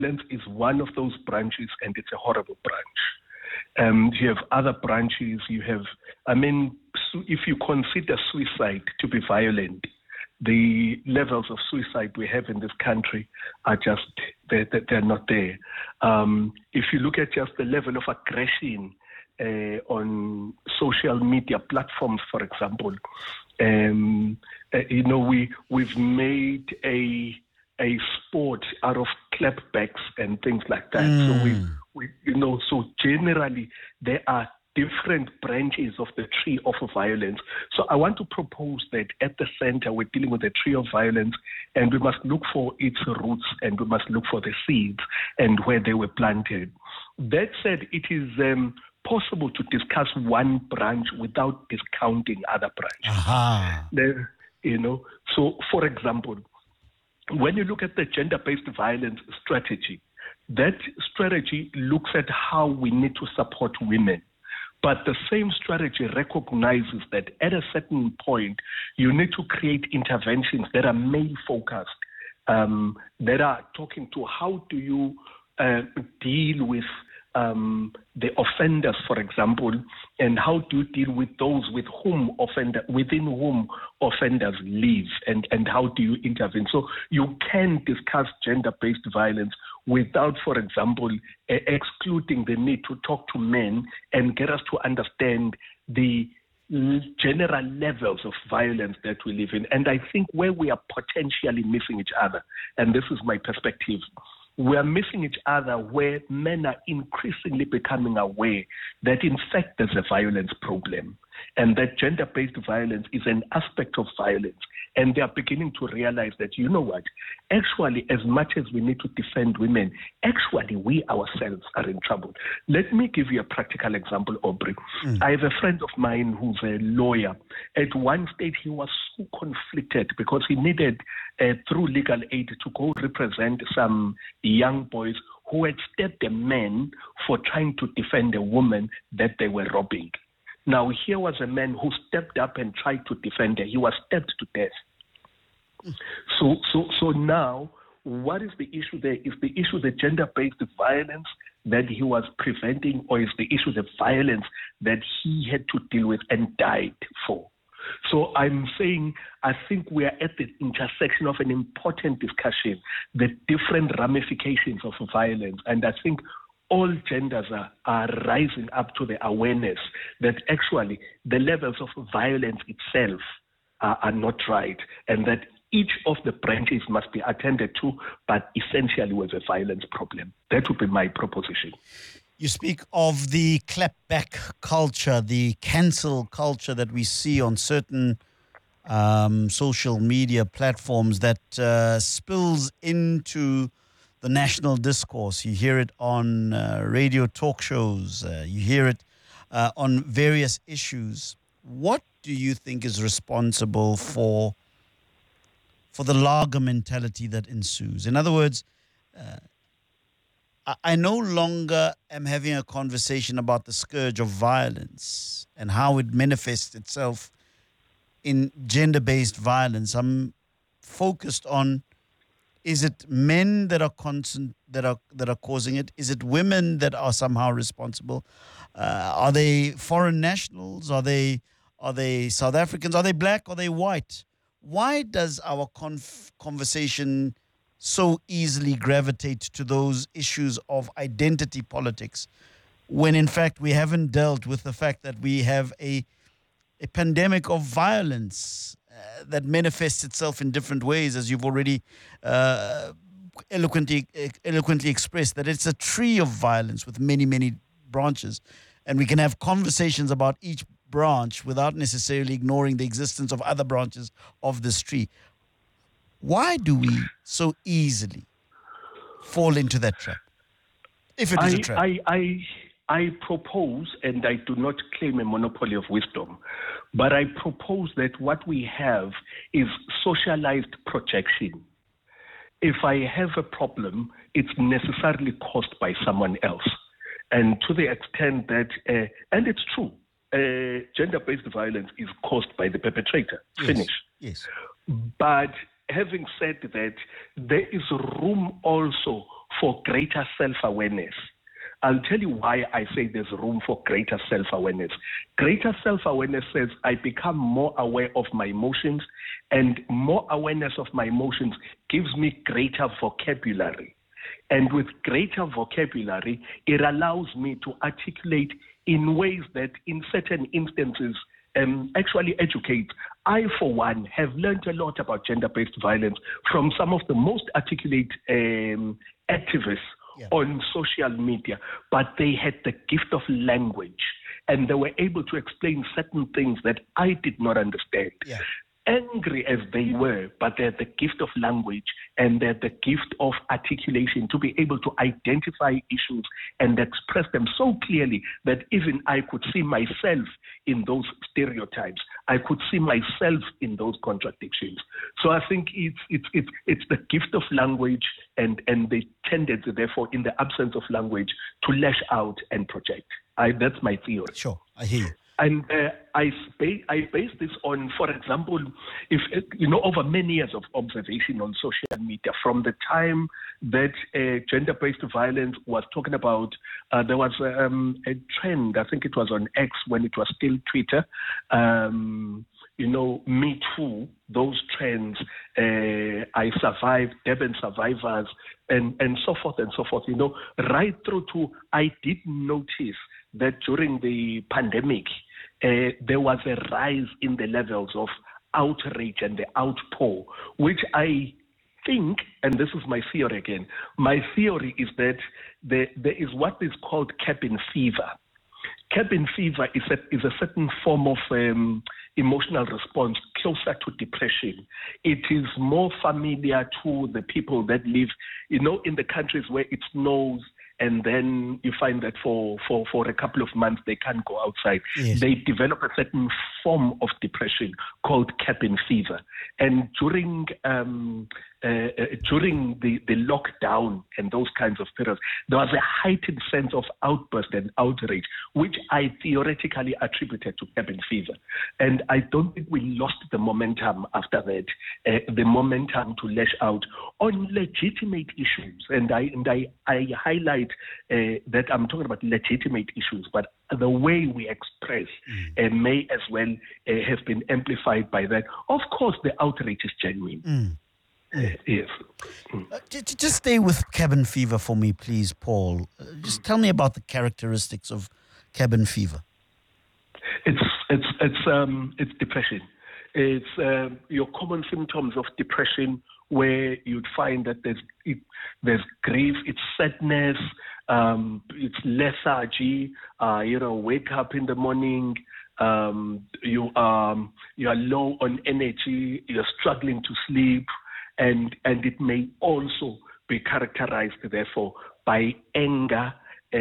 violence is one of those branches, and it's a horrible branch. You have other branches. You have, if you consider suicide to be violent, the levels of suicide we have in this country are just, they're not there. If you look at just the level of aggression on social media platforms, for example, we've made a sport out of clapbacks and things like that. So generally there are different branches of the tree of violence. So I want to propose that at the center we're dealing with the tree of violence, and we must look for its roots, and we must look for the seeds and where they were planted. That said, it is possible to discuss one branch without discounting other branches. So for example, when you look at the gender-based violence strategy, that strategy looks at how we need to support women. But the same strategy recognizes that at a certain point, you need to create interventions that are male-focused, that are talking to how do you deal with the offenders, for example, and how do you deal with those within whom offenders live, and how do you intervene? So you can discuss gender-based violence without, for example, excluding the need to talk to men and get us to understand the general levels of violence that we live in. And I think where we are potentially missing each other, and this is my perspective, we are missing each other where men are increasingly becoming aware that in fact there's a violence problem, and that gender-based violence is an aspect of violence. And they are beginning to realize that, you know what, actually, as much as we need to defend women, actually we ourselves are in trouble. Let me give you a practical example, Aubrey. I have a friend of mine who's a lawyer. At one stage, he was so conflicted because he needed, through legal aid, to go represent some young boys who had stabbed a man for trying to defend a woman that they were robbing. Now, here was a man who stepped up and tried to defend her. He was stabbed to death. So now, what is the issue there? Is the issue the gender-based violence that he was preventing, or is the issue the violence that he had to deal with and died for? So I'm saying, I think we are at the intersection of an important discussion, the different ramifications of violence. And I think all genders are rising up to the awareness that actually the levels of violence itself are not right, and that each of the branches must be attended to, but essentially with a violence problem. That would be my proposition. You speak of the clapback culture, the cancel culture that we see on certain social media platforms that spills into the national discourse. You hear it on radio talk shows. You hear it on various issues. What do you think is responsible for the lager mentality that ensues? In other words, I no longer am having a conversation about the scourge of violence and how it manifests itself in gender-based violence. I'm focused on, is it men that are causing it? Is it women that are somehow responsible? Are they foreign nationals? Are they South Africans? Are they black? Are they white? Why does our conversation so easily gravitate to those issues of identity politics, when in fact we haven't dealt with the fact that we have a pandemic of violence that manifests itself in different ways, as you've already eloquently expressed, that it's a tree of violence with many, many branches. And we can have conversations about each branch without necessarily ignoring the existence of other branches of this tree. Why do we so easily fall into that trap, if it is a trap? I propose, and I do not claim a monopoly of wisdom, but I propose that what we have is socialized projection. If I have a problem, it's necessarily caused by someone else. And to the extent that, and it's true, gender-based violence is caused by the perpetrator. Yes. Finish. Yes. But having said that, there is room also for greater self-awareness. I'll tell you why I say there's room for greater self-awareness. Greater self-awareness says I become more aware of my emotions, and more awareness of my emotions gives me greater vocabulary. And with greater vocabulary, it allows me to articulate in ways that in certain instances actually educate. I, for one, have learned a lot about gender-based violence from some of the most articulate activists on social media, but they had the gift of language, and they were able to explain certain things that I did not understand. Yeah. Angry as they were, but they had the gift of language and they had the gift of articulation to be able to identify issues and express them so clearly that even I could see myself in those stereotypes. I could see myself in those contradictions. So I think it's the gift of language and the tendency, therefore, in the absence of language, to lash out and project. That's my theory. Sure, I hear you. And I base this on, for example, if over many years of observation on social media, from the time that gender-based violence was talking about, there was a trend. I think it was on X when it was still Twitter. Me Too, those trends. I survived, Durban survivors, and so forth and so forth. Right through to I did notice that during the pandemic, there was a rise in the levels of outrage and the outpour, which I think, and this is my theory again, my theory is that there is what is called cabin fever. Cabin fever is a certain form of emotional response closer to depression. It is more familiar to the people that live, in the countries where it snows, and then you find that for a couple of months they can't go outside. Yes. They develop a certain form of depression called cabin fever. And during the lockdown and those kinds of periods, there was a heightened sense of outburst and outrage, which I theoretically attributed to cabin fever. And I don't think we lost the momentum after that, the momentum to lash out on legitimate issues. And I highlight that I'm talking about legitimate issues, but the way we express may as well have been amplified by that. Of course, the outrage is genuine. Yes. Just stay with cabin fever for me, please, Paul. Just tell me about the characteristics of cabin fever. It's depression. It's your common symptoms of depression, where you'd find that there's grief, it's sadness, it's lethargy. Wake up in the morning, you are low on energy, you're struggling to sleep, and it may also be characterized, therefore, by anger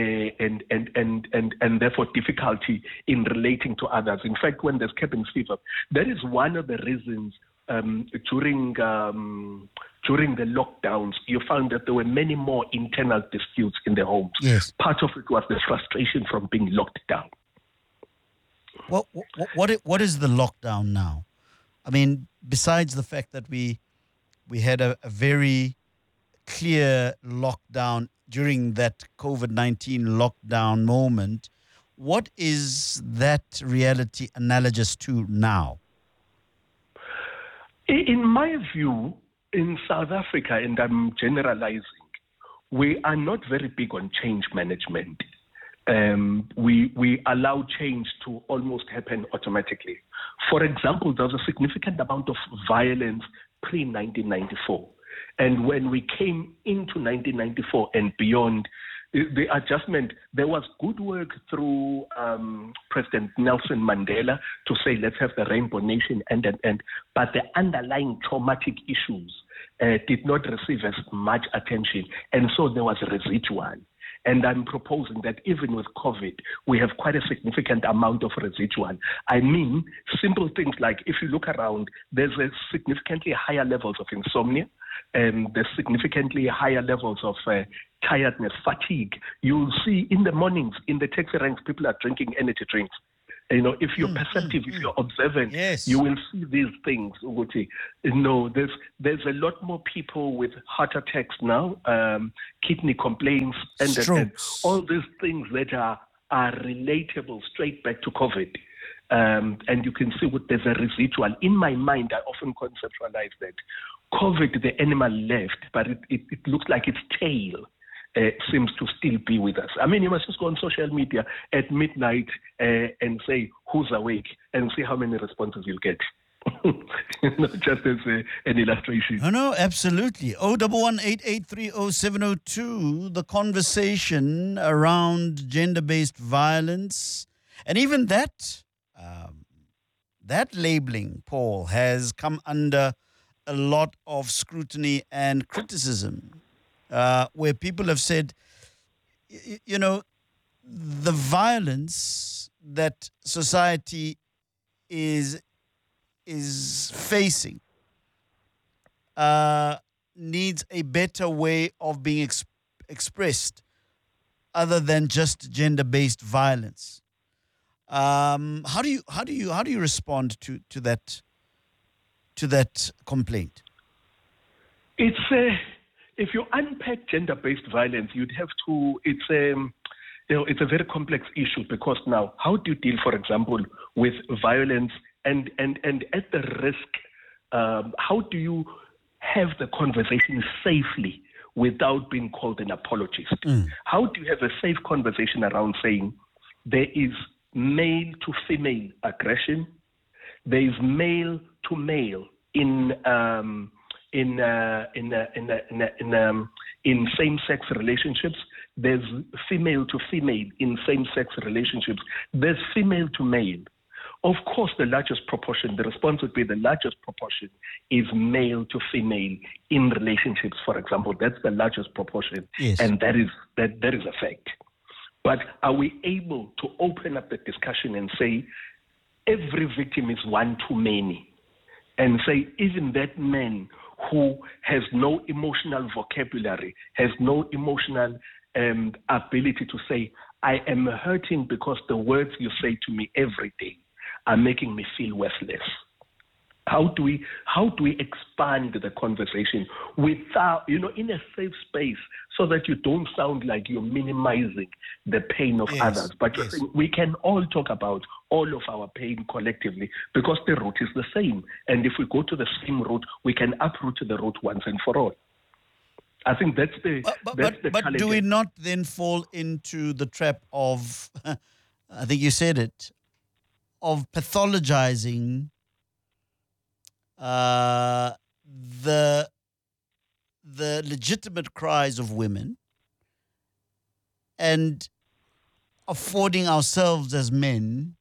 and therefore difficulty in relating to others. In fact, when there's cabin fever, that is one of the reasons during the lockdowns, you found that there were many more internal disputes in the homes. Yes. Part of it was the frustration from being locked down. What is the lockdown now? I mean, besides the fact that we had a very clear lockdown during that COVID-19 lockdown moment, what is that reality analogous to now? In my view, in South Africa, and I'm generalizing, we are not very big on change management. We allow change to almost happen automatically. For example, there was a significant amount of violence pre-1994. And when we came into 1994 and beyond, the adjustment, there was good work through President Nelson Mandela to say, let's have the Rainbow Nation, but the underlying traumatic issues did not receive as much attention. And so there was a residual. And I'm proposing that even with COVID, we have quite a significant amount of residual. I mean, simple things like if you look around, there's a significantly higher levels of insomnia, and there's significantly higher levels of tiredness, fatigue. You'll see in the mornings, in the taxi ranks, people are drinking energy drinks. If you're perceptive, if you're observant, Yes. you will see these things. Ukuthi, there's a lot more people with heart attacks now, kidney complaints, and all these things that are relatable straight back to COVID. And you can see what there's a residual. In my mind, I often conceptualize that COVID, the animal left, but it looks like its tail seems to still be with us. I mean, you must just go on social media at midnight and say, who's awake, and see how many responses you'll get. Just as an illustration. No, absolutely. 011-8830-702, the conversation around gender-based violence. And even that labeling, Paul, has come under a lot of scrutiny and criticism, where people have said, the violence that society is facing needs a better way of being expressed other than just gender-based violence. How do you respond to that complaint? It's if you unpack gender-based violence, you'd have to. It's a very complex issue, because now, how do you deal, for example, with violence and at the risk? How do you have the conversation safely without being called an apologist? How do you have a safe conversation around saying there is male to female aggression, there is male to male in same-sex relationships, there's female to female in same-sex relationships, there's female to male. Of course, the largest proportion, the response would be the largest proportion is male to female in relationships, for example. That's the largest proportion, yes. And that is a fact. But are we able to open up the discussion and say every victim is one too many, and say even that man who has no emotional vocabulary, has no emotional ability to say, I am hurting because the words you say to me every day are making me feel worthless? How do we expand the conversation without, in a safe space, so that you don't sound like you're minimizing the pain of others, but we can all talk about all of our pain collectively, because the root is the same. And if we go to the same root, we can uproot the root once and for all. I think that's the But do we not then fall into the trap of, I think you said it, of pathologizing the legitimate cries of women and affording ourselves as men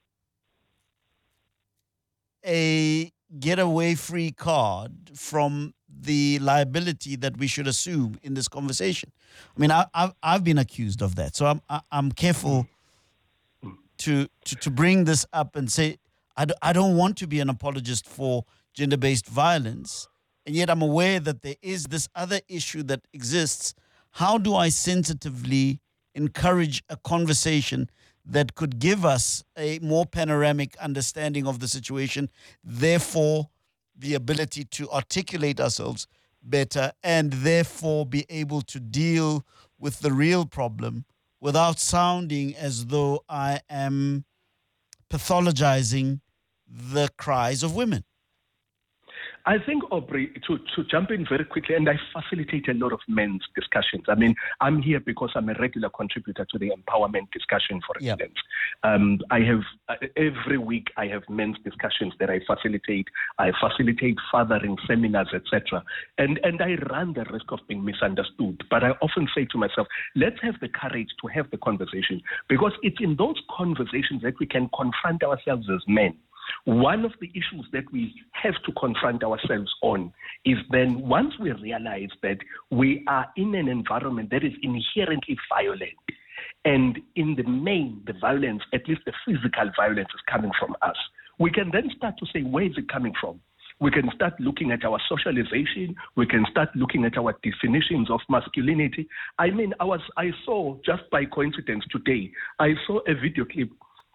a getaway free card from the liability that we should assume in this conversation? I mean, I've been accused of that, so I'm careful to bring this up and say I don't want to be an apologist for gender-based violence, and yet I'm aware that there is this other issue that exists. How do I sensitively encourage a conversation that could give us a more panoramic understanding of the situation, therefore the ability to articulate ourselves better, and therefore be able to deal with the real problem without sounding as though I am pathologizing the cries of women? I think, Aubrey, to jump in very quickly, and I facilitate a lot of men's discussions. I mean, I'm here because I'm a regular contributor to the empowerment discussion, for instance. I have, every week I have men's discussions that I facilitate. I facilitate fathering seminars, etc. And I run the risk of being misunderstood. But I often say to myself, let's have the courage to have the conversation, because it's in those conversations that we can confront ourselves as men. One of the issues that we have to confront ourselves on is then, once we realize that we are in an environment that is inherently violent, and in the main, the violence, at least the physical violence, is coming from us, we can then start to say, where is it coming from? We can start looking at our socialization. We can start looking at our definitions of masculinity. I mean, I saw, just by coincidence today, I saw a video clip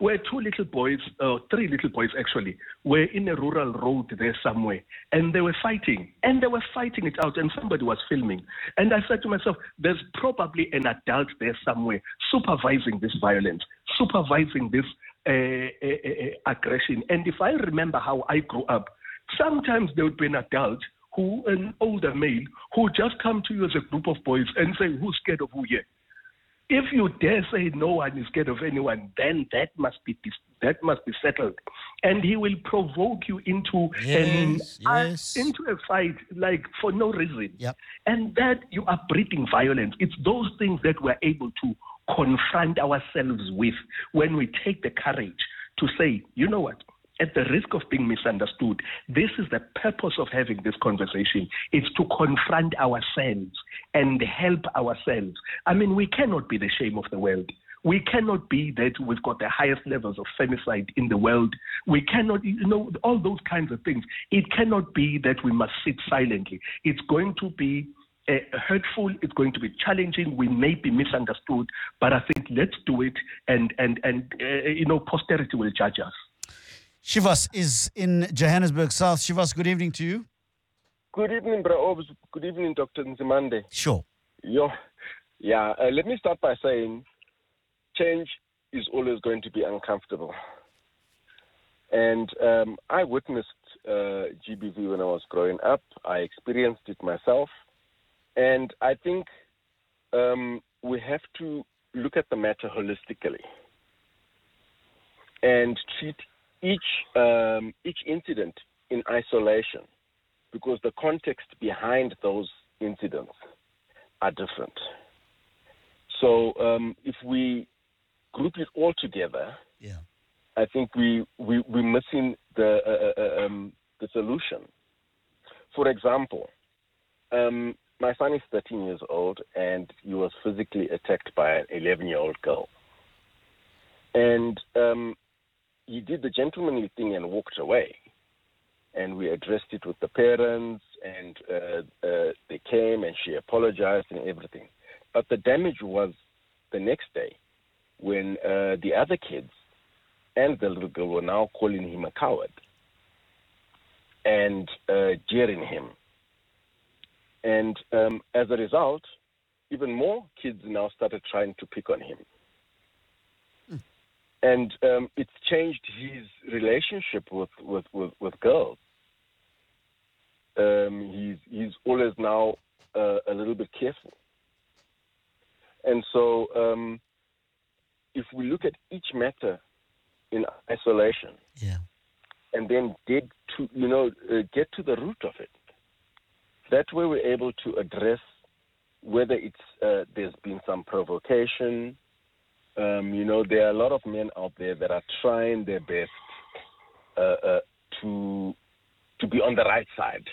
where two little boys, three little boys actually, were in a rural road there somewhere, and they were fighting, it out, and somebody was filming. And I said to myself, there's probably an adult there somewhere supervising this violence, supervising this aggression. And if I remember how I grew up, sometimes there would be an adult an older male who just come to you as a group of boys and say, who's scared of who here? If you dare say no one is scared of anyone, then that must be settled, and he will provoke you into into a fight like for no reason. Yep. And that you are breeding violence. It's those things that we're able to confront ourselves with when we take the courage to say, you know what? At the risk of being misunderstood, this is the purpose of having this conversation. It's to confront ourselves and help ourselves. I mean, we cannot be the shame of the world. We cannot be that we've got the highest levels of femicide in the world. We cannot, all those kinds of things. It cannot be that we must sit silently. It's going to be hurtful. It's going to be challenging. We may be misunderstood, but I think let's do it, and posterity will judge us. Shivas is in Johannesburg South. Shivas, good evening to you. Good evening, Bro Obs. Good evening, Dr. Nzimande. Sure. Let me start by saying change is always going to be uncomfortable. And I witnessed GBV when I was growing up. I experienced it myself. And I think we have to look at the matter holistically and treat each incident in isolation, because the context behind those incidents are different. So if we group it all together, I think we're missing the solution. For example, my son is 13 years old, and he was physically attacked by an 11-year-old girl. And he did the gentlemanly thing and walked away. And we addressed it with the parents, and they came, and she apologized and everything. But the damage was the next day, when the other kids and the little girl were now calling him a coward and jeering him. And as a result, even more kids now started trying to pick on him. And it's changed his relationship with girls. He's always now a little bit careful. And so if we look at each matter in isolation, and then get to the root of it, that way we're able to address whether it's there's been some provocation. There are a lot of men out there that are trying their best to be on the right side,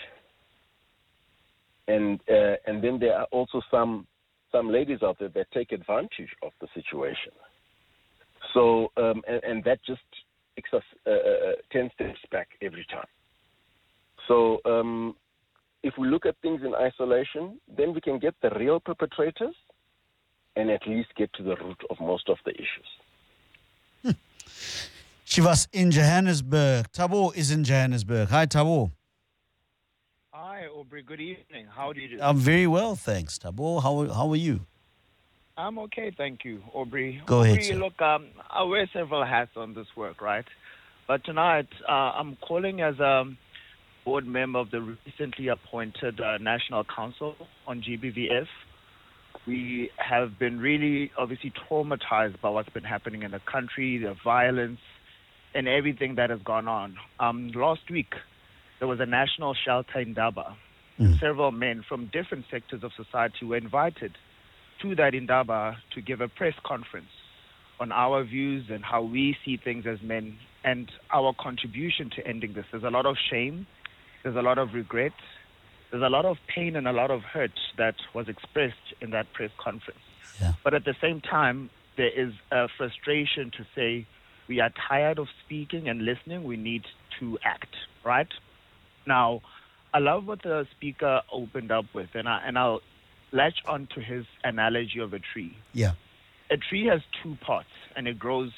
and then there are also some ladies out there that take advantage of the situation. So and that just takes us 10 steps back every time. So if we look at things in isolation, then we can get the real perpetrators and at least get to the root of most of the issues. Shivas in Johannesburg. Tabo is in Johannesburg. Hi, Tabo. Hi, Aubrey. Good evening. How do you do? I'm very well, thanks, Tabo. How are you? I'm okay, thank you, Aubrey. Go ahead, Aubrey, sir. look, I wear several hats on this work, right? But tonight, I'm calling as a board member of the recently appointed National Council on GBVF. We have been really, obviously, traumatized by what's been happening in the country, the violence, and everything that has gone on. Last week, there was a national shelter in Daba. Several men from different sectors of society were invited to that in Daba to give a press conference on our views and how we see things as men and our contribution to ending this. There's a lot of shame. There's a lot of regret. There's a lot of pain and a lot of hurt that was expressed in that press conference. Yeah. But at the same time, there is a frustration to say we are tired of speaking and listening. We need to act, right? Now, I love what the speaker opened up with, and I'll latch on to his analogy of a tree. Yeah. A tree has two parts, and it grows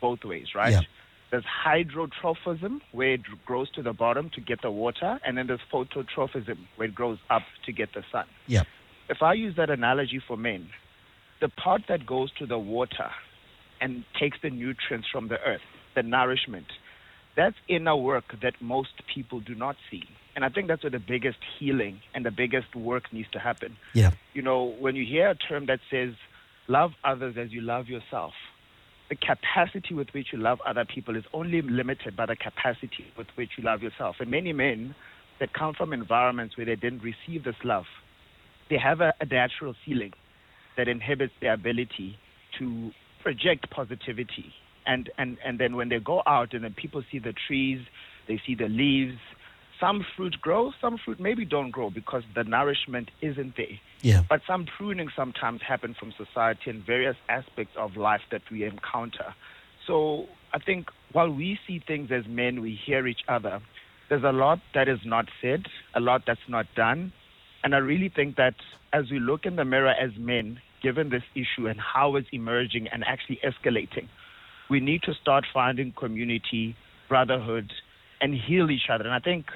both ways, right? Yeah. There's hydrotrophism, where it grows to the bottom to get the water, and then there's phototrophism, where it grows up to get the sun. Yeah. If I use that analogy for men, the part that goes to the water and takes the nutrients from the earth, the nourishment, that's inner work that most people do not see. And I think that's where the biggest healing and the biggest work needs to happen. Yeah. You know, when you hear a term that says, love others as you love yourself, the capacity with which you love other people is only limited by the capacity with which you love yourself. And many men that come from environments where they didn't receive this love, they have a natural ceiling that inhibits their ability to project positivity. And then when they go out and then people see the trees, they see the leaves, some fruit grow, some fruit maybe don't grow because the nourishment isn't there. Yeah. But some pruning sometimes happen from society and various aspects of life that we encounter. So I think while we see things as men, we hear each other, there's a lot that is not said, a lot that's not done. And I really think that as we look in the mirror as men, given this issue and how it's emerging and actually escalating, we need to start finding community, brotherhood, and heal each other. And I think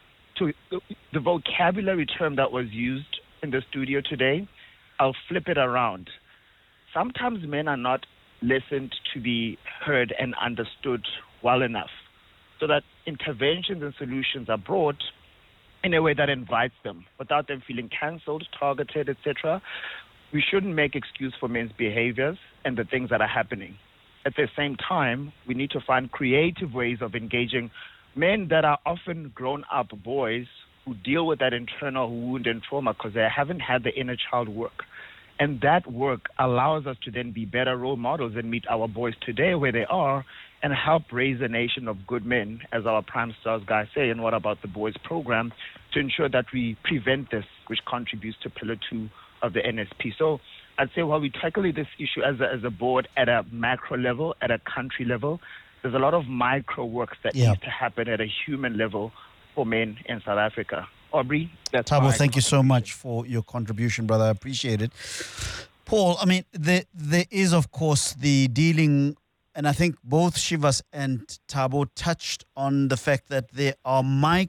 to the vocabulary term that was used in the studio today, I'll flip it around. Sometimes men are not listened to be heard and understood well enough, so that interventions and solutions are brought in a way that invites them without them feeling cancelled, targeted, etc. We shouldn't make excuse for men's behaviors and the things that are happening. At the same time, we need to find creative ways of engaging men that are often grown-up boys who deal with that internal wound and trauma because they haven't had the inner child work. And that work allows us to then be better role models and meet our boys today where they are and help raise a nation of good men, as our Prime Stars guys say, and What About the Boys program, to ensure that we prevent this, which contributes to Pillar 2 of the NSP. So I'd say while we tackle this issue as a board at a macro level, at a country level, there's a lot of micro work that needs to happen at a human level for men in South Africa. Aubrey, that's Thabo, thank you so much for your contribution, brother. I appreciate it. Paul, I mean, there is, of course, the dealing, and I think both Shivas and Thabo touched on the fact that there are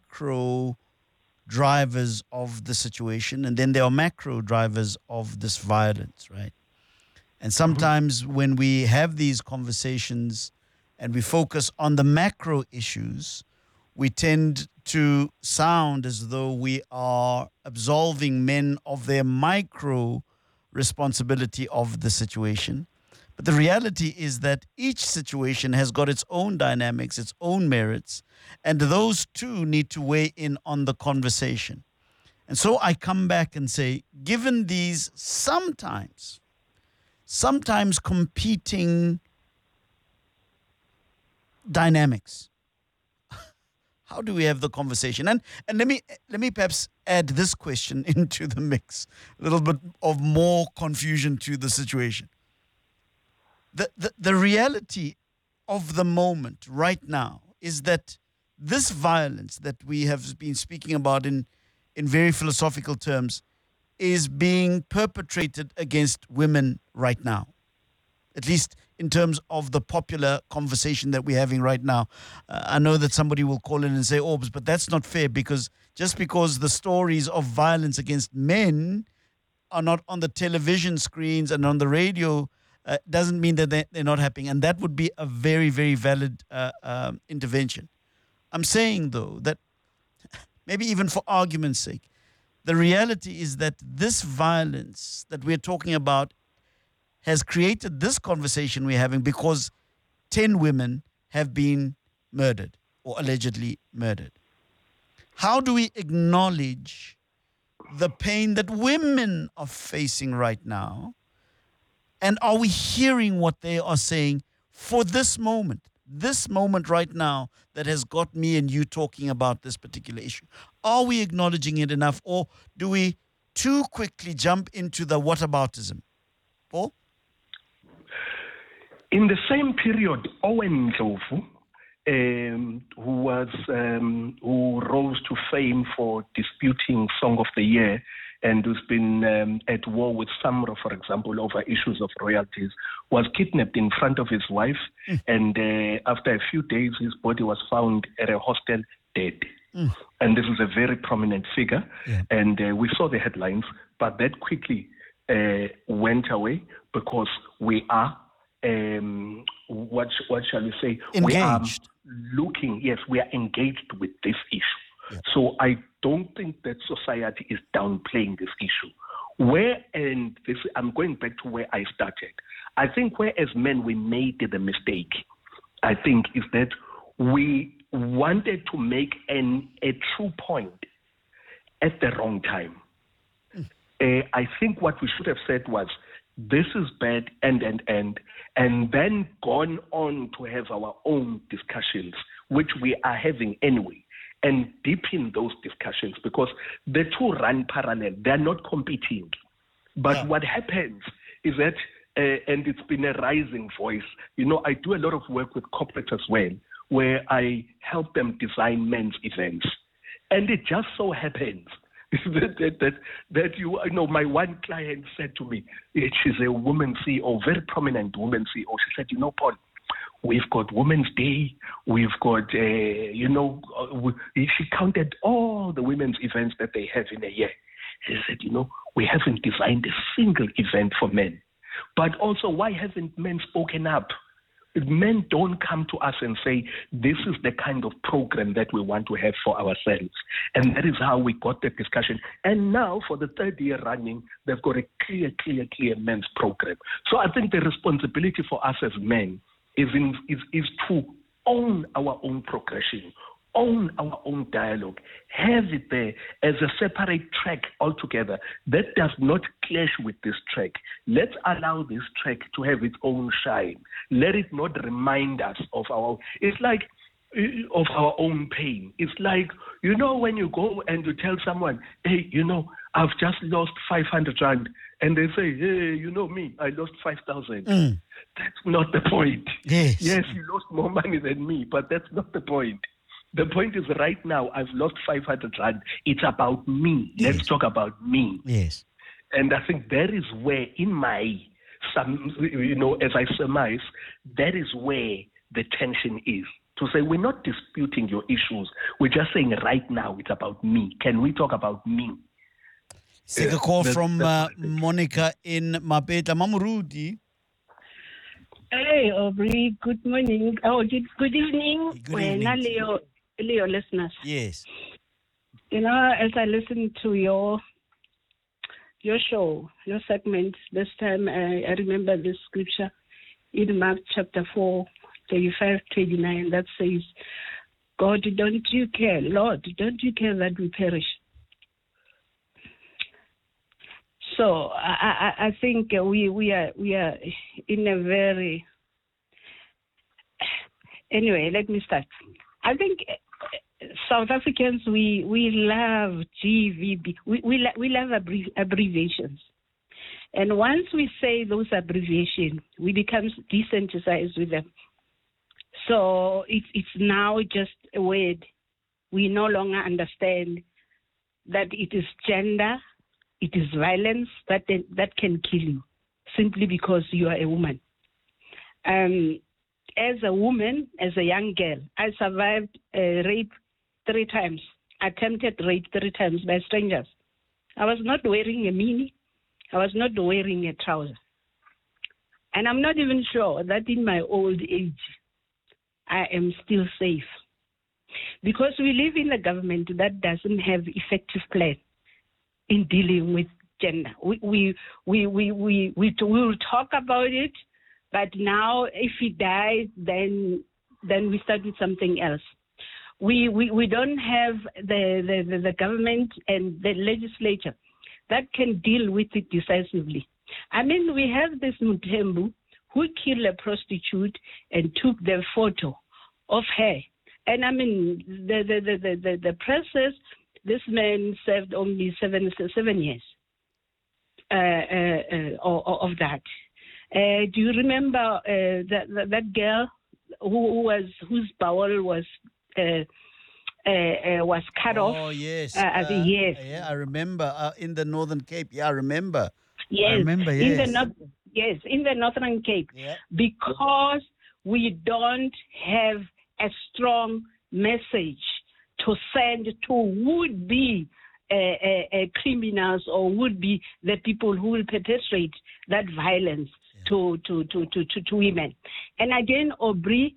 micro drivers of the situation, and then there are macro drivers of this violence, right? And sometimes when we have these conversations and we focus on the macro issues, we tend to sound as though we are absolving men of their micro responsibility of the situation. But the reality is that each situation has got its own dynamics, its own merits, and those two need to weigh in on the conversation. And so I come back and say, given these sometimes competing dynamics, how do we have the conversation? And let me perhaps add this question into the mix, a little bit of more confusion to the situation. The reality of the moment right now is that this violence that we have been speaking about in very philosophical terms is being perpetrated against women right now, at least in terms of the popular conversation that we're having right now. I know that somebody will call in and say, Orbs, but that's not fair, because just because the stories of violence against men are not on the television screens and on the radio doesn't mean that they're not happening. And that would be a very, very valid intervention. I'm saying, though, that maybe even for argument's sake, the reality is that this violence that we're talking about has created this conversation we're having because 10 women have been murdered or allegedly murdered. How do we acknowledge the pain that women are facing right now? And are we hearing what they are saying for this moment right now that has got me and you talking about this particular issue? Are we acknowledging it enough, or do we too quickly jump into the whataboutism? Paul? In the same period, Owen Ndlovu, who rose to fame for disputing Song of the Year and who's been at war with Samro, for example, over issues of royalties, was kidnapped in front of his wife, and after a few days, his body was found at a hostel dead. And this is a very prominent figure, and we saw the headlines, but that quickly went away because we are, what shall we say? Engaged. We are looking, yes, we are engaged with this issue. So I don't think that society is downplaying this issue. I'm going back to where I started. I think where as men we made the mistake, I think, is that we wanted to make a true point at the wrong time. I think what we should have said was, this is bad, and then gone on to have our own discussions, which we are having anyway, and deepen those discussions, because the two run parallel. They're not competing. But what happens is that, and it's been a rising voice, I do a lot of work with corporates as well, where I help them design men's events. And it just so happens that my one client said to me, she's a woman CEO, very prominent woman CEO. She said, Paul, we've got Women's Day, we've got, she counted all the women's events that they have in a year. She said, we haven't designed a single event for men. But also, why haven't men spoken up? Men don't come to us and say, this is the kind of program that we want to have for ourselves. And that is how we got the discussion. And now, for the third year running, they've got a clear men's program. So I think the responsibility for us as men is to own our own progression, own our own dialogue, have it there as a separate track altogether that does not clash with this track. Let's allow this track to have its own shine. Let it not remind us of our own pain. It's like, when you go and you tell someone, hey, I've just lost 500 rand, and they say, hey, me, I lost 5,000. That's not the point. Yes, you lost more money than me, but that's not the point. The point is, right now, I've lost 500 rand. It's about me. Yes. Let's talk about me. Yes. And I think that is where, as I surmise, that is where the tension is. To say, we're not disputing your issues. We're just saying right now it's about me. Can we talk about me? Take a call from Monica in Mapetla. Mamurudi. Hey, Aubrey. Good morning. Oh, good evening. Good evening. Leo listeners. Yes. As I listen to your show, your segment, this time I remember this scripture in Mark chapter 4, 35, 29, that says, God, don't you care? Lord, don't you care that we perish? So I think we are in a very... Anyway, let me start. I think South Africans, we love GVB. We love abbreviations. And once we say those abbreviations, we become desensitized with them. So it's now just a word. We no longer understand that it is gender, it is violence that can kill you simply because you are a woman. As a woman, as a young girl, I survived rape 3 times, attempted rape 3 times by strangers. I was not wearing a mini. I was not wearing a trouser. And I'm not even sure that in my old age, I am still safe. Because we live in a government that doesn't have effective plan in dealing with gender. We will talk about it, but now if he dies, then we start with something else. We don't have the government and the legislature that can deal with it decisively. I mean, we have this Mutembu who killed a prostitute and took the photo of her. And I mean, the press says this man served only 7 years of that. Do you remember that girl whose bowel was was cut off. Oh, yes. Yes. Yeah, I remember. In the Northern Cape. Yeah, I remember. Yes. I remember, yes. In the Northern Cape. Yeah. Because we don't have a strong message to send to would-be criminals or would-be the people who will perpetrate that violence to women. And again, Aubrey,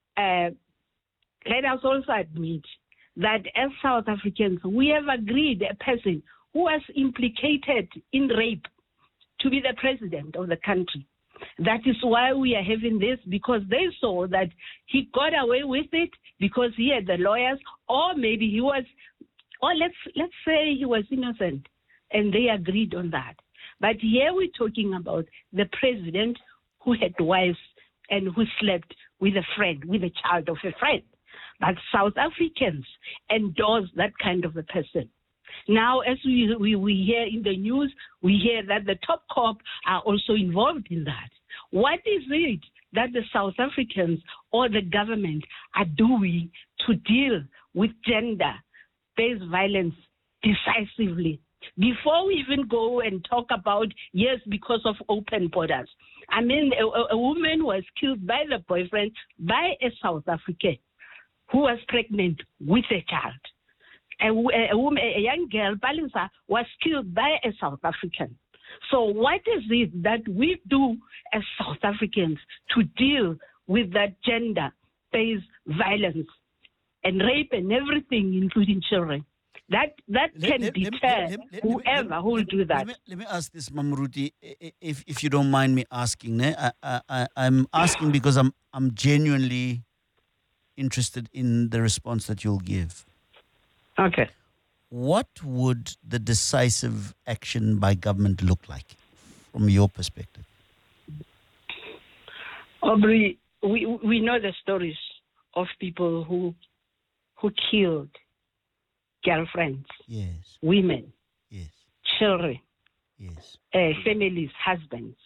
let us also admit that as South Africans, we have agreed a person who was implicated in rape to be the president of the country. That is why we are having this, because they saw that he got away with it because he had the lawyers, or maybe he was, or let's say he was innocent, and they agreed on that. But here we're talking about the president who had wives and who slept with a friend, with a child of a friend. But South Africans endorse that kind of a person. Now, as we hear in the news, we hear that the top cop are also involved in that. What is it that the South Africans or the government are doing to deal with gender-based violence decisively? Before we even go and talk about, yes, because of open borders. I mean, a woman was killed by the boyfriend by a South African who was pregnant with a child. A young girl, Balinsa, was killed by a South African. So what is it that we do as South Africans to deal with that gender-based violence and rape and everything, including children? That can deter whoever who will do that. Let me ask this, Mamruti, if you don't mind me asking. I'm asking because I'm genuinely interested in the response that you'll give. Okay. What would the decisive action by government look like from your perspective? Aubrey, we know the stories of people who killed girlfriends, yes, women, yes, children, yes, families, husbands.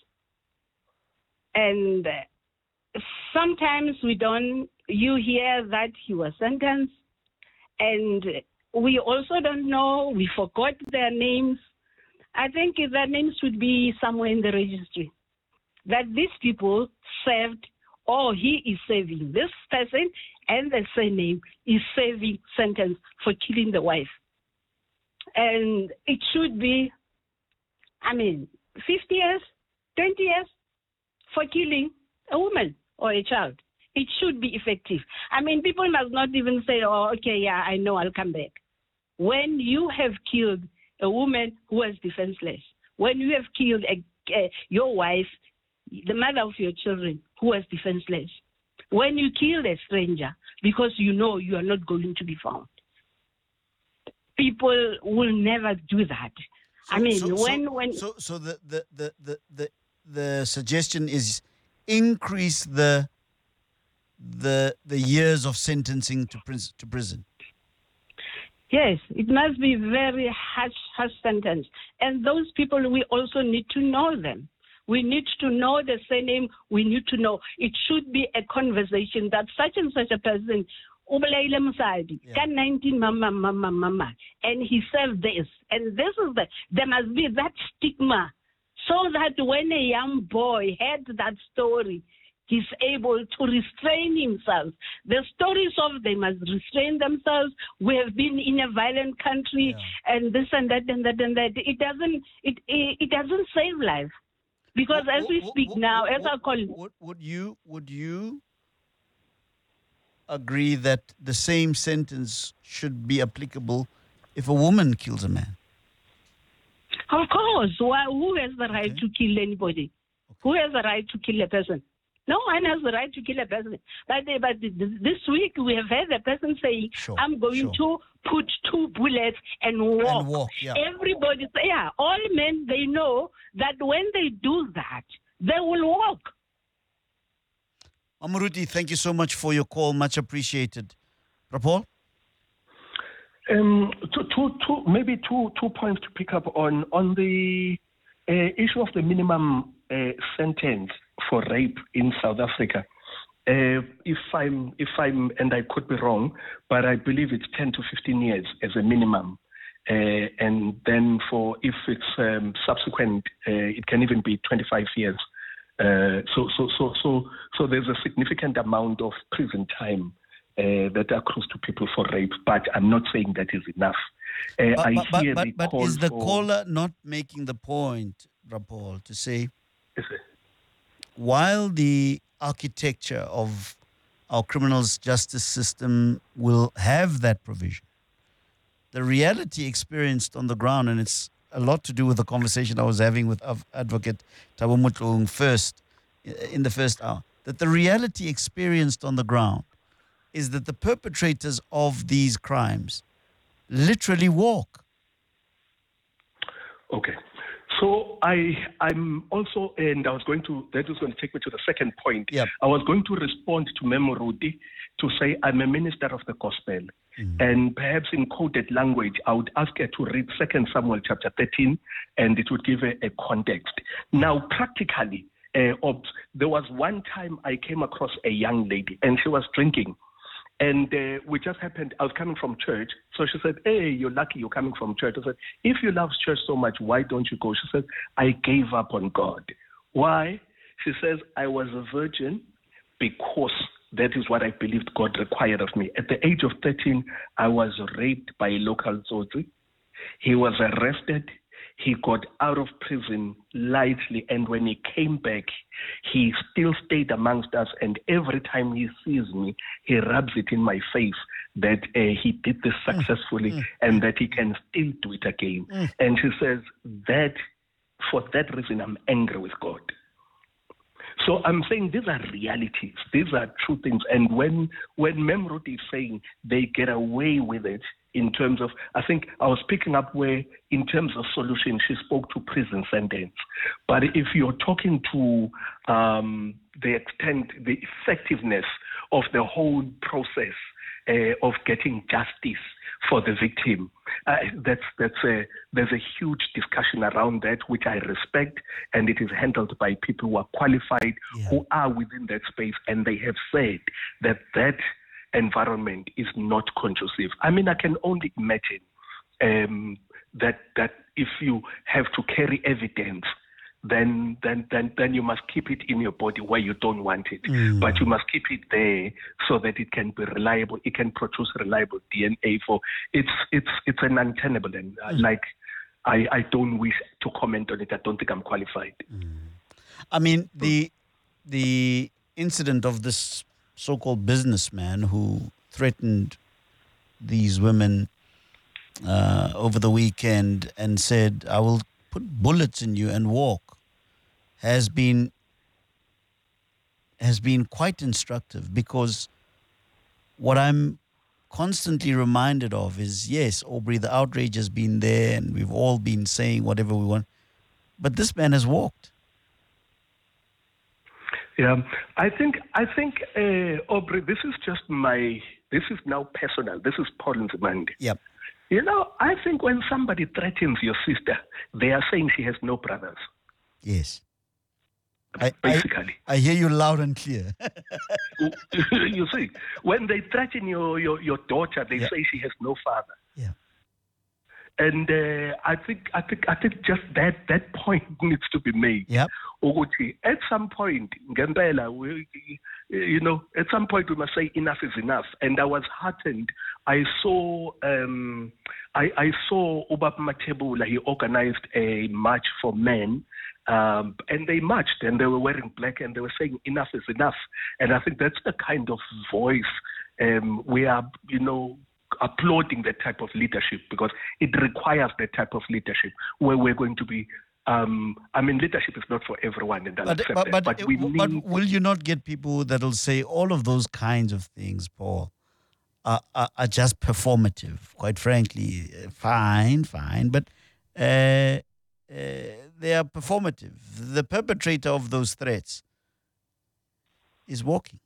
And sometimes you hear that he was sentenced, and we also don't know, we forgot their names. I think their names should be somewhere in the registry. That these people served, or he is serving, this person and the surname is serving sentence for killing the wife. And it should be, 50 years, 20 years for killing a woman or a child. It should be effective. People must not even say, oh, okay, yeah, I know, I'll come back. When you have killed a woman who was defenseless, when you have killed your wife, the mother of your children who was defenseless, when you kill a stranger because you know you are not going to be found, people will never do that. So the suggestion is increase the years of sentencing to prison. Yes, it must be very harsh sentence. And those people, we also need to know them. We need to know the surname. We need to know. It should be a conversation that such and such a person, can 19 mama, and he served this. And this is there must be that stigma, so that when a young boy heard that story, he's able to restrain himself. The stories of they must restrain themselves. We have been in a violent country, and this and that and that and that. It doesn't save life, because as we speak now, as I call, would you agree that the same sentence should be applicable if a woman kills a man? Of course. Who has the right to kill anybody? Okay. Who has the right to kill a person? No one has the right to kill a person. But this week we have heard a person saying, I'm going to put 2 bullets and walk. Everybody say, all men, they know that when they do that, they will walk. Mamruti, thank you so much for your call. Much appreciated. Rapol? Maybe two points to pick up on the issue of the minimum sentence for rape in South Africa. if I'm, and I could be wrong, but I believe it's 10 to 15 years as a minimum. And then if it's subsequent, it can even be 25 years. So there's a significant amount of prison time that accrues to people for rape, but I'm not saying that is enough. But is the caller not making the point, Rapol, to say, while the architecture of our criminal justice system will have that provision, the reality experienced on the ground, and it's a lot to do with the conversation I was having with Advocate Thabo Motlong in the first hour, that the reality experienced on the ground is that the perpetrators of these crimes literally walk. Okay. So I'm also, and that was going to take me to the second point. Yep. I was going to respond to Memo Rudi to say I'm a minister of the gospel. And perhaps in coded language, I would ask her to read 2 Samuel chapter 13, and it would give a context. Now, practically, there was one time I came across a young lady, and she was drinking. And we just happened, I was coming from church. So she said, hey, you're lucky you're coming from church. I said, if you love church so much, why don't you go? She said, I gave up on God. Why? She says, I was a virgin because that is what I believed God required of me. At the age of 13, I was raped by a local Tsotsi. He was arrested. He got out of prison lightly, and when he came back, he still stayed amongst us, and every time he sees me, he rubs it in my face that he did this successfully and that he can still do it again. And she says that for that reason, I'm angry with God. So I'm saying these are realities. These are true things. And when Memrut is saying they get away with it in terms of, I think I was picking up where in terms of solution, she spoke to prison sentence. But if you're talking to the extent, the effectiveness of the whole process of getting justice for the victim, there's a huge discussion around that, which I respect, and it is handled by people who are qualified, who are within that space, and they have said that environment is not conducive. I mean, I can only imagine that if you have to carry evidence, then you must keep it in your body where you don't want it. But you must keep it there so that it can be reliable. It can produce reliable DNA for it's an untenable, and like I don't wish to comment on it. I don't think I'm qualified. I mean, the incident of this so-called businessman who threatened these women over the weekend and said, I will put bullets in you and walk, has been quite instructive, because what I'm constantly reminded of is, yes, Aubrey, the outrage has been there and we've all been saying whatever we want, but this man has walked. Yeah, I think, Aubrey, this is now personal. This is Paul Nzimande. Yep. You know, I think when somebody threatens your sister, they are saying she has no brothers. Yes. Basically. I hear you loud and clear. You see, when they threaten your daughter, they say she has no father. Yeah. And I think just that point needs to be made. Yep. At some point, at some point we must say enough is enough. And I was heartened. I saw Ubab Matebula. He organized a march for men, and they marched and they were wearing black and they were saying enough is enough. And I think that's the kind of voice we are, applauding that type of leadership, because it requires that type of leadership where we're going to be. Leadership is not for everyone, and but will you not get people that will say all of those kinds of things, Paul, are just performative? Quite frankly, fine, but they are performative. The perpetrator of those threats is walking.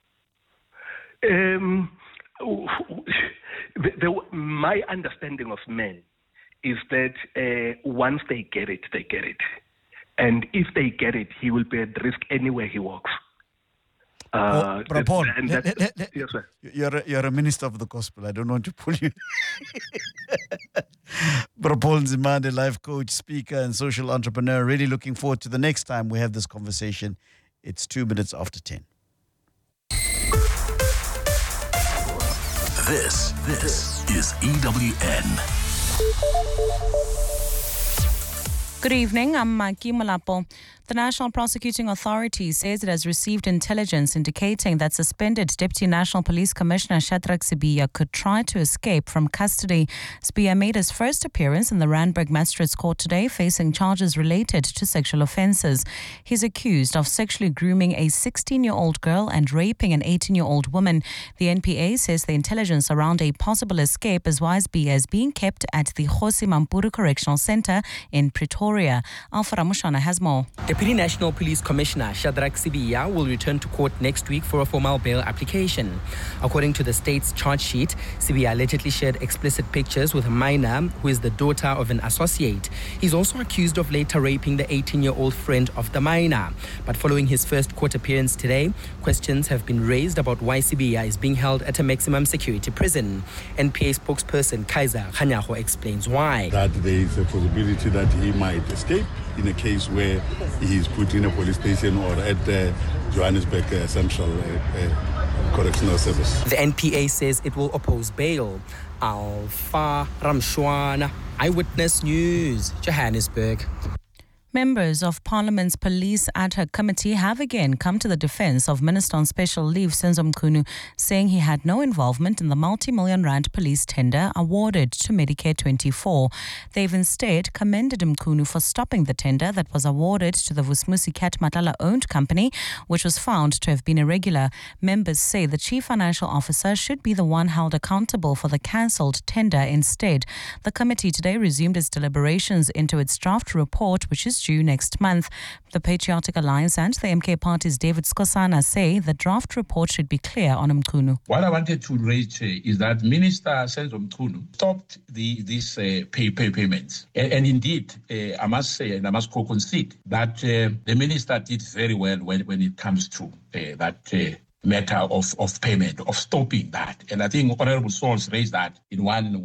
My understanding of men is that once they get it, they get it. And if they get it, he will be at risk anywhere he walks. Paul, yes, sir. You're a minister of the gospel. I don't want to pull you. Paul Nzimande, life coach, speaker, and social entrepreneur. Really looking forward to the next time we have this conversation. It's 2 minutes after 10. This is EWN. Good evening, I'm Maki Malapo. The National Prosecuting Authority says it has received intelligence indicating that suspended Deputy National Police Commissioner Shadrack Sibiya could try to escape from custody. Sibiya made his first appearance in the Randburg Magistrates Court today, facing charges related to sexual offences. He's accused of sexually grooming a 16-year-old girl and raping an 18-year-old woman. The NPA says the intelligence around a possible escape is why Sibiya is being kept at the Kgosi Mampuru Correctional Centre in Pretoria. Alpha Ramushana has more. Deputy National Police Commissioner Shadrack Sibiya will return to court next week for a formal bail application. According to the state's charge sheet, Sibiya allegedly shared explicit pictures with a minor who is the daughter of an associate. He's also accused of later raping the 18-year-old friend of the minor. But following his first court appearance today, questions have been raised about why Sibiya is being held at a maximum security prison. NPA spokesperson Kaiser Khanyago explains why. That there is a possibility that he might escape in a case where he is put in a police station or at Johannesburg Central Correctional Service. The NPA says it will oppose bail. Alpha Ramshwana, Eyewitness News, Johannesburg. Members of Parliament's Police Ad Hoc Committee have again come to the defence of Minister on Special Leave Senzo Mchunu, saying he had no involvement in the multi-million rand police tender awarded to Medicare 24. They've instead commended Mchunu for stopping the tender that was awarded to the Vusmusi Cat Matala-owned company, which was found to have been irregular. Members say the Chief Financial Officer should be the one held accountable for the cancelled tender instead. The committee today resumed its deliberations into its draft report, which is due next month. The Patriotic Alliance and the MK Party's David Skosana say the draft report should be clear on Mchunu. What I wanted to raise is that Minister Senzo Mchunu stopped these payments. And indeed, I must say, and I must concede, that the minister did very well when it comes to that matter of payment, of stopping that. And I think Honorable Souls raised that in one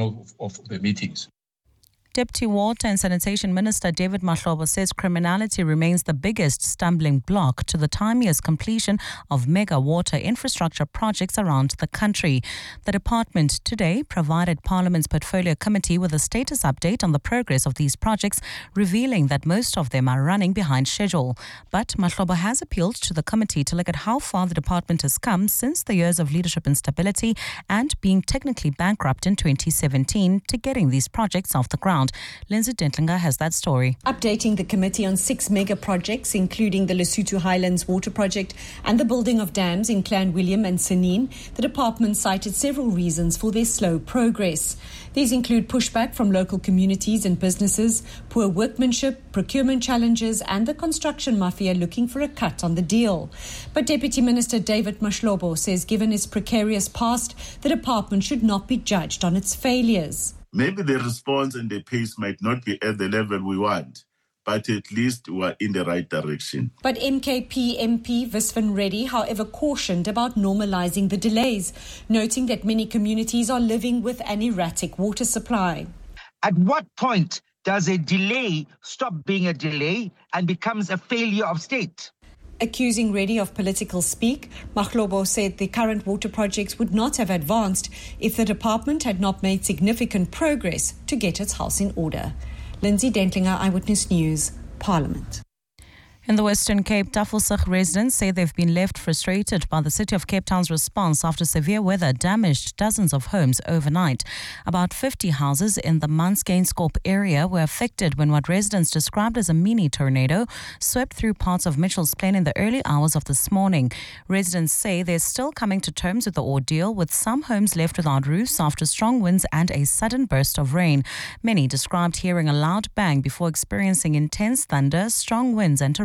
of the meetings. Deputy Water and Sanitation Minister David Mahlobo says criminality remains the biggest stumbling block to the timeous completion of mega water infrastructure projects around the country. The department today provided Parliament's Portfolio Committee with a status update on the progress of these projects, revealing that most of them are running behind schedule. But Mahlobo has appealed to the committee to look at how far the department has come since the years of leadership instability and being technically bankrupt in 2017 to getting these projects off the ground. Lindsay Dentlinger has that story. Updating the committee on 6 mega projects, including the Lesotho Highlands Water Project and the building of dams in Clan William and Senin, the department cited several reasons for their slow progress. These include pushback from local communities and businesses, poor workmanship, procurement challenges, and the construction mafia looking for a cut on the deal. But Deputy Minister David Mahlobo says given its precarious past, the department should not be judged on its failures. Maybe the response and the pace might not be at the level we want, but at least we are in the right direction. But MKP MP Visvan Reddy, however, cautioned about normalising the delays, noting that many communities are living with an erratic water supply. At what point does a delay stop being a delay and becomes a failure of state? Accusing Reddy of political speak, Mahlobo said the current water projects would not have advanced if the department had not made significant progress to get its house in order. Lindsay Dentlinger, Eyewitness News, Parliament. In the Western Cape, Tafelsig residents say they've been left frustrated by the City of Cape Town's response after severe weather damaged dozens of homes overnight. About 50 houses in the Manskeinskorp area were affected when what residents described as a mini tornado swept through parts of Mitchell's Plain in the early hours of this morning. Residents say they're still coming to terms with the ordeal, with some homes left without roofs after strong winds and a sudden burst of rain. Many described hearing a loud bang before experiencing intense thunder, strong winds and torrential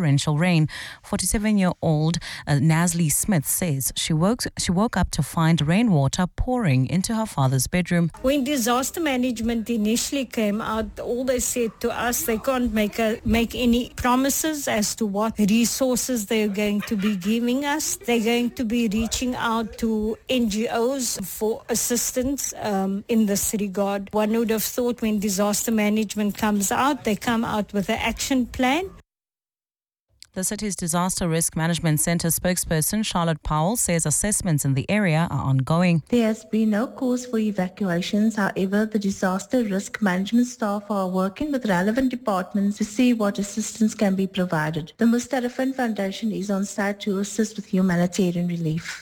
torrential rain. 47-year-old Nasli Smith says she woke up to find rainwater pouring into her father's bedroom. When disaster management initially came out, all they said to us, they can't make any promises as to what resources they're going to be giving us. They're going to be reaching out to NGOs for assistance in this regard. One would have thought when disaster management comes out, they come out with an action plan. The city's Disaster Risk Management Centre spokesperson Charlotte Powell says assessments in the area are ongoing. There has been no cause for evacuations. However, the disaster risk management staff are working with relevant departments to see what assistance can be provided. The Mustarafin Foundation is on site to assist with humanitarian relief.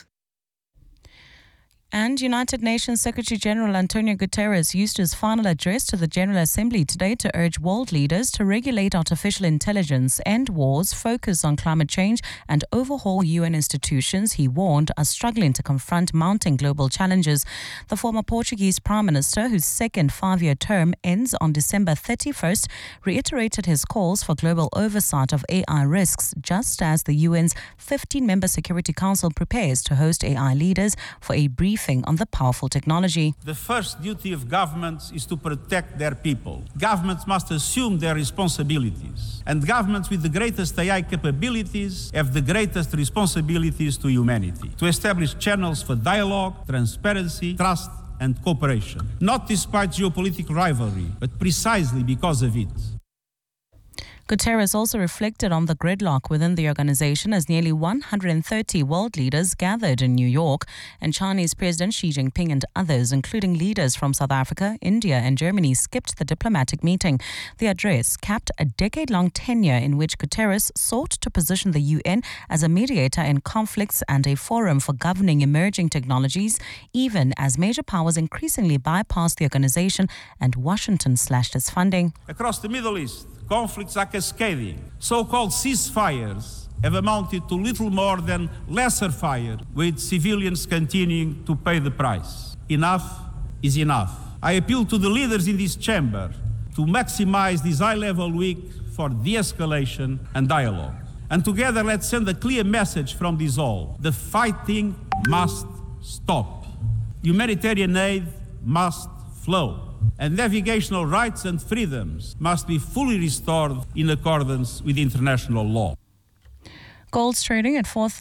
And United Nations Secretary-General Antonio Guterres used his final address to the General Assembly today to urge world leaders to regulate artificial intelligence, end wars, focus on climate change and overhaul UN institutions he warned are struggling to confront mounting global challenges. The former Portuguese Prime Minister, whose second five-year term ends on December 31st, reiterated his calls for global oversight of AI risks, just as the UN's 15-member Security Council prepares to host AI leaders for a briefing on the powerful technology. The first duty of governments is to protect their people. Governments must assume their responsibilities. And governments with the greatest AI capabilities have the greatest responsibilities to humanity. To establish channels for dialogue, transparency, trust, and cooperation. Not despite geopolitical rivalry, but precisely because of it. Guterres also reflected on the gridlock within the organization as nearly 130 world leaders gathered in New York, and Chinese President Xi Jinping and others, including leaders from South Africa, India and Germany, skipped the diplomatic meeting. The address capped a decade-long tenure in which Guterres sought to position the UN as a mediator in conflicts and a forum for governing emerging technologies, even as major powers increasingly bypassed the organization and Washington slashed its funding. Across the Middle East, conflicts are cascading. So-called ceasefires have amounted to little more than lesser fire, with civilians continuing to pay the price. Enough is enough. I appeal to the leaders in this chamber to maximize this high-level week for de-escalation and dialogue. And together let's send a clear message from this hall. The fighting must stop. Humanitarian aid must flow. And navigational rights and freedoms must be fully restored in accordance with international law. Gold's trading at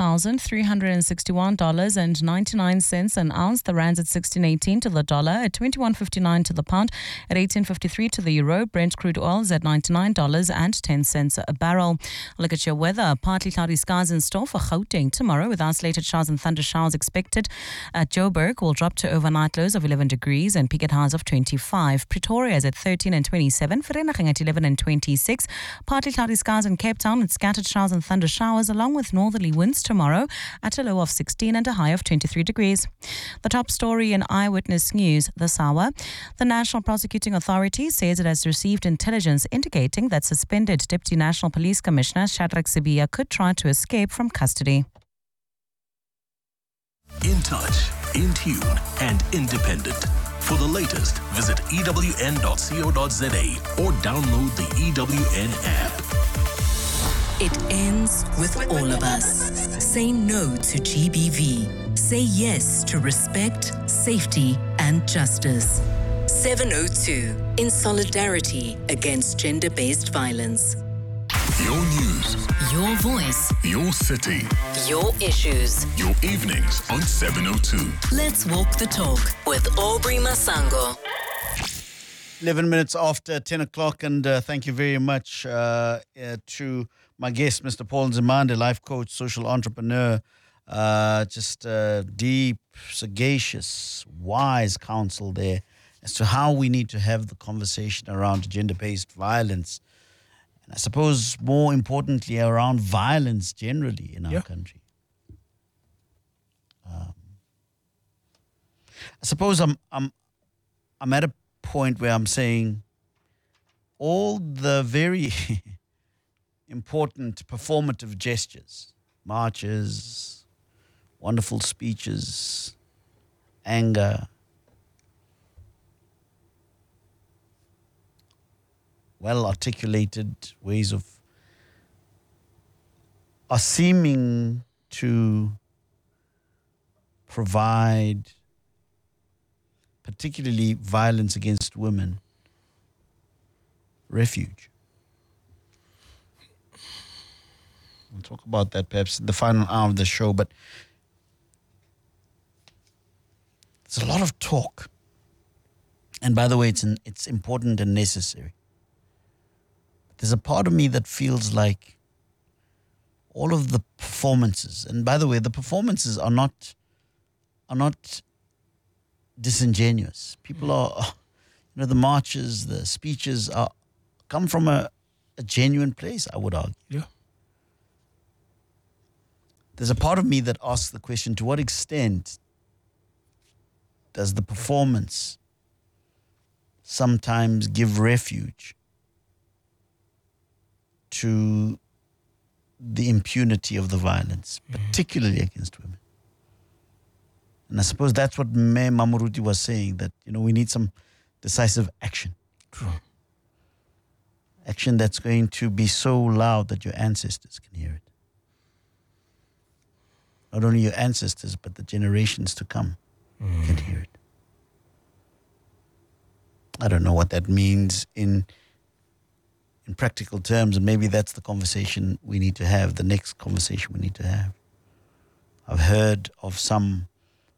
$4,361.99 an ounce. The rand's at 16.18 to the dollar, at 21.59 to the pound, at 18.53 to the euro. Brent crude oil is at $99.10 a barrel. Look at your weather. Partly cloudy skies in store for Gauteng tomorrow, with isolated showers and thunder showers expected. At Joburg will drop to overnight lows of 11 degrees and peak at highs of 25. Pretoria is at 13 and 27. Vereeniging at 11 and 26. Partly cloudy skies in Cape Town with scattered showers and thunder showers, along with northerly winds tomorrow at a low of 16 and a high of 23 degrees. The top story in Eyewitness News this hour. The National Prosecuting Authority says it has received intelligence indicating that suspended Deputy National Police Commissioner Shadrack Sibiya could try to escape from custody. In touch, in tune, and independent. For the latest, visit ewn.co.za or download the EWN app. It ends with all of us. Say no to GBV. Say yes to respect, safety, and justice. 702, in solidarity against gender-based violence. Your news. Your voice. Your city. Your issues. Your evenings on 702. Let's walk the talk with Aubrey Masango. 11 minutes after 10 o'clock, and thank you very much to my guest, Mr. Paul Nzimande, life coach, social entrepreneur, just deep, sagacious, wise counsel there as to how we need to have the conversation around gender-based violence. And I suppose more importantly, around violence generally in our country. I suppose I'm at a point where I'm saying all the very important performative gestures, marches, wonderful speeches, anger, well-articulated ways of are seeming to provide, particularly violence against women, refuge. We'll talk about that perhaps in the final hour of the show, but there's a lot of talk. And by the way, it's important and necessary. There's a part of me that feels like all of the performances, and by the way, the performances are not disingenuous. People are, the marches, the speeches come from a genuine place, I would argue. Yeah. There's a part of me that asks the question, to what extent does the performance sometimes give refuge to the impunity of the violence, particularly against women? And I suppose that's what Mayor Mamuruti was saying, that, we need some decisive action. True. Action that's going to be so loud that your ancestors can hear it. Not only your ancestors, but the generations to come can hear it. I don't know what that means in practical terms, and maybe that's the conversation we need to have, the next conversation we need to have. I've heard of some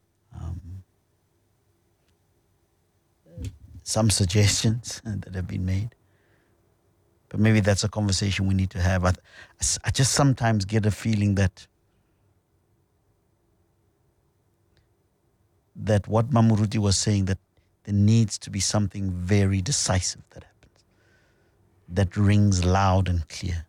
suggestions that have been made, but maybe that's a conversation we need to have. I just sometimes get a feeling that what Mamuruti was saying, that there needs to be something very decisive that happens, that rings loud and clear.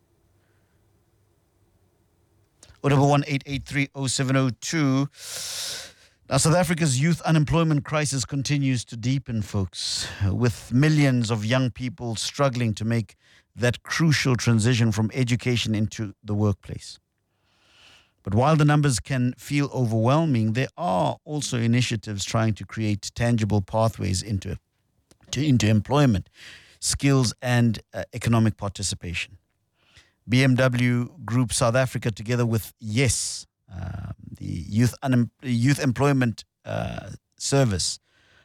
011-883-0702. Now, South Africa's youth unemployment crisis continues to deepen, folks, with millions of young people struggling to make that crucial transition from education into the workplace. But while the numbers can feel overwhelming, there are also initiatives trying to create tangible pathways into employment, skills, and economic participation. BMW Group South Africa, together with YES, the Youth Employment Service,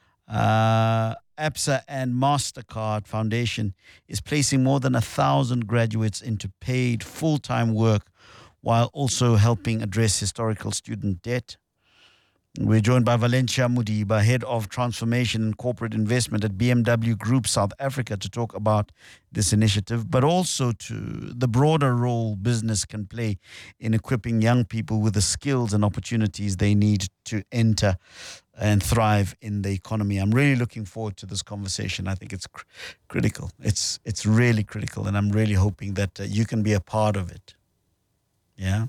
ABSA and MasterCard Foundation, is placing more than 1,000 graduates into paid full-time work, while also helping address historical student debt. We're joined by Valencia Mudiba, Head of Transformation and Corporate Investment at BMW Group South Africa, to talk about this initiative, but also to the broader role business can play in equipping young people with the skills and opportunities they need to enter and thrive in the economy. I'm really looking forward to this conversation. I think it's critical. It's really critical, and I'm really hoping that you can be a part of it. Yeah.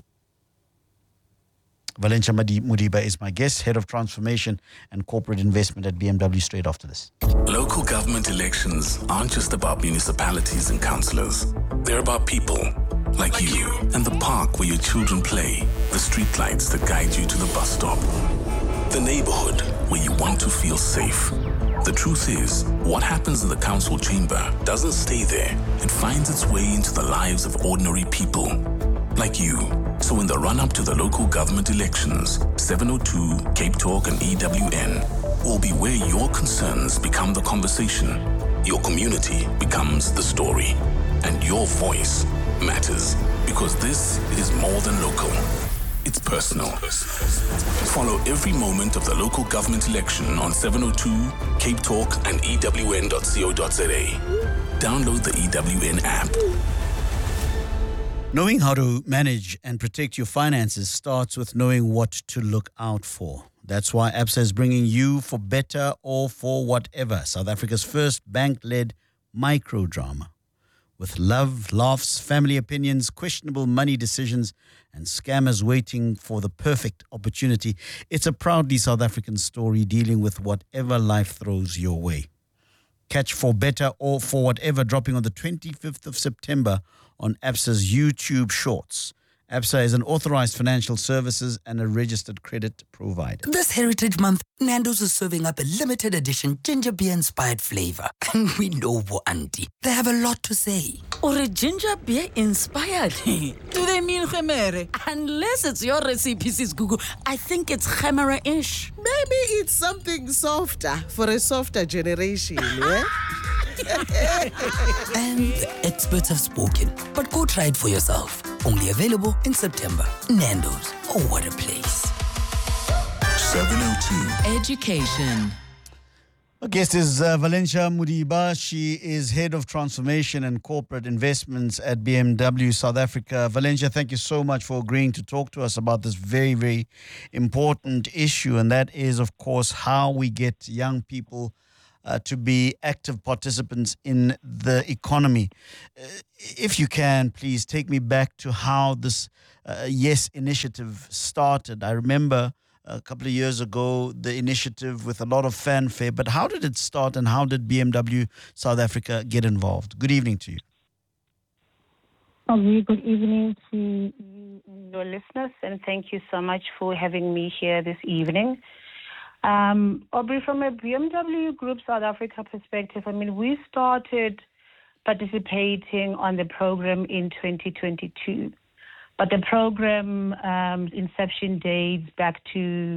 Valencia Mudiba is my guest, Head of Transformation and Corporate Investment at BMW, straight after this. Local government elections aren't just about municipalities and councillors. They're about people like you and the park where your children play, the streetlights that guide you to the bus stop, the neighborhood where you want to feel safe. The truth is, what happens in the council chamber doesn't stay there. It finds its way into the lives of ordinary people like you. So in the run-up to the local government elections, 702, Cape Talk and EWN will be where your concerns become the conversation, your community becomes the story, and your voice matters, because this is more than local. It's personal. Follow every moment of the local government election on 702, Cape Talk and EWN.co.za. Download the EWN app. Knowing how to manage and protect your finances starts with knowing what to look out for. That's why ABSA is bringing you For Better or For Whatever, South Africa's first bank-led microdrama. With love, laughs, family opinions, questionable money decisions, and scammers waiting for the perfect opportunity, it's a proudly South African story dealing with whatever life throws your way. Catch For Better or For Whatever dropping on the 25th of September on ABSA's YouTube Shorts Absa is an authorized financial services and a registered credit provider. This Heritage Month, Nando's is serving up a limited edition ginger beer inspired flavor. And we know what, Auntie. They have a lot to say. Or a ginger beer inspired? Do they mean Khemere? Unless it's your recipe, Sis Gugu, I think it's Khemere-ish. Maybe it's something softer for a softer generation, yeah? And the experts have spoken. But go try it for yourself. Only available in September. Nando's. Oh, what a place. 702 Education. Our guest is Valencia Mudiba. She is Head of Transformation and Corporate Investments at BMW South Africa. Valencia, thank you so much for agreeing to talk to us about this very, very important issue. And that is, of course, how we get young people to be active participants in the economy. If you can, please take me back to how this YES initiative started. I remember a couple of years ago, the initiative with a lot of fanfare, but how did it start and how did BMW South Africa get involved? Good evening to you. Good evening to you and your listeners, and thank you so much for having me here this evening. Aubrey, from a BMW Group South Africa perspective, we started participating on the program in 2022. But the program inception dates back to